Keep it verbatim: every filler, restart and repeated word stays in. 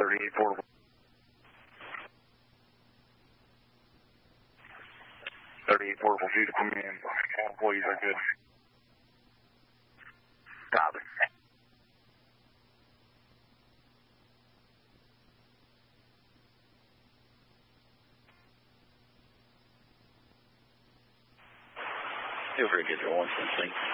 thirty-eight portable. thirty-eight portable due to come in. All employees are good. Copy. Feel free to get the one, please.